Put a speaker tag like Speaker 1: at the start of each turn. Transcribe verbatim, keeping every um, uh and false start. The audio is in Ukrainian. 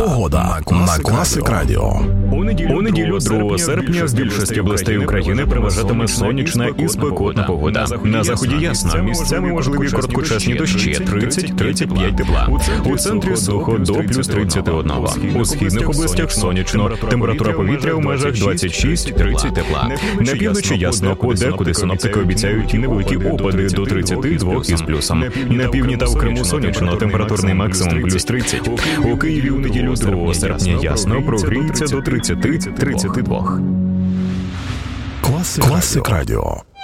Speaker 1: Погода на Класик Радіо.
Speaker 2: У неділю, другого серпня, з більшості областей України переважатиме сонячна і спекотна погода. На заході ясно, місцями можливі короткочасні дощі тридцять - тридцять п'ять тепла. У центрі сухо до плюс тридцять один. У східних областях сонячно, температура повітря у межах двадцять шість - тридцять тепла. На півночі ясно, подекуди синоптики обіцяють і невеликі опади до тридцяти двох із плюсом. На півдні та в Криму сонячно, температурний максимум плюс тридцять. У Києві у неділю другого серпня ясно, прогріється до тридцяти - тридцяти двох.
Speaker 1: Класик Радіо.